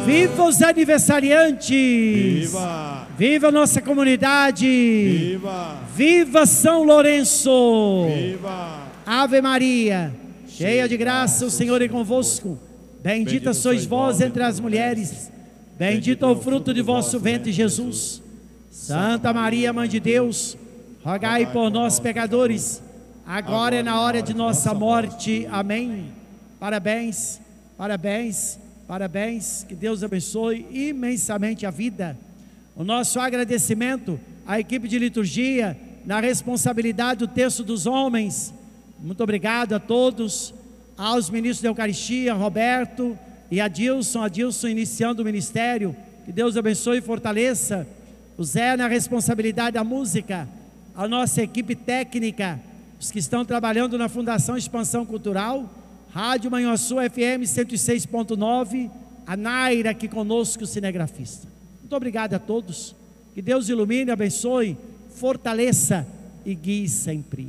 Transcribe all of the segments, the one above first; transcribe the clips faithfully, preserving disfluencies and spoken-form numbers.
Viva os aniversariantes! Viva! Viva a nossa comunidade! Viva! Viva São Lourenço! Viva! Ave Maria, cheia de graça, o Senhor é convosco. Bendita sois vós entre as mulheres. Bendito é o fruto de vosso ventre, Jesus. Santa Maria, Mãe de Deus, rogai por nós, pecadores, agora e na hora de nossa morte. Amém. Parabéns, parabéns, parabéns. Que Deus abençoe imensamente a vida. O nosso agradecimento à equipe de liturgia, na responsabilidade do texto dos homens. Muito obrigado a todos, aos ministros da Eucaristia, Roberto e Adilson, Adilson iniciando o ministério. Que Deus abençoe e fortaleça. O Zé na responsabilidade da música, a nossa equipe técnica, os que estão trabalhando na Fundação Expansão Cultural, Rádio Manhuaçu F M cento e seis ponto nove, a Naira aqui conosco, o cinegrafista. Muito obrigado a todos, que Deus ilumine, abençoe, fortaleça e guie sempre.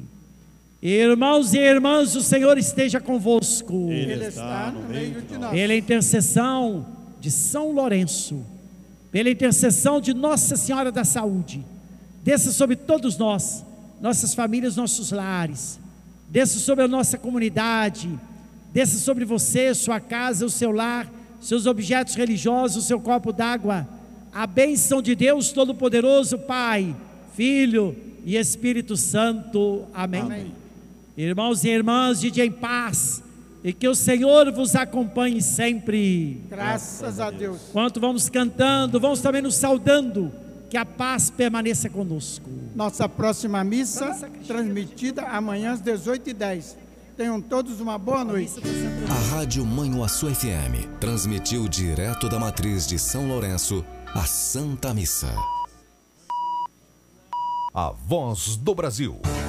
Irmãos e irmãs, o Senhor esteja convosco. Ele está no meio de nós. Pela intercessão de São Lourenço, pela intercessão de Nossa Senhora da Saúde, desça sobre todos nós, nossas famílias, nossos lares, desça sobre a nossa comunidade, desça sobre você, sua casa, o seu lar, seus objetos religiosos, o seu copo d'água. A bênção de Deus Todo-Poderoso, Pai, Filho e Espírito Santo. Amém. Amém. Irmãos e irmãs, de dia em paz, e que o Senhor vos acompanhe sempre. Graças a Deus. Enquanto vamos cantando, vamos também nos saudando, que a paz permaneça conosco. Nossa próxima missa, transmitida amanhã às dezoito e dez. Tenham todos uma boa noite. A Rádio Manhuaçu F M transmitiu direto da matriz de São Lourenço a Santa Missa. A Voz do Brasil.